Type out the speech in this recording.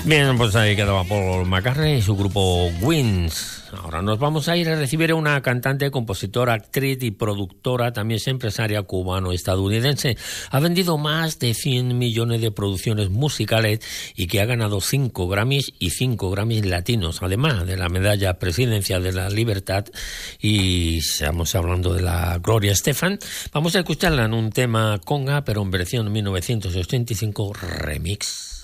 Bien, pues ahí quedaba Paul McCartney y su grupo Wings. Ahora nos vamos a ir a recibir a una cantante, compositora, actriz y productora, también es empresaria cubano-estadounidense. Ha vendido más de 100 millones de producciones musicales y que ha ganado 5 Grammys y 5 Grammys latinos, además de la medalla Presidencia de la Libertad. Y estamos hablando de la Gloria Estefan. Vamos a escucharla en un tema conga, pero en versión 1985 remix.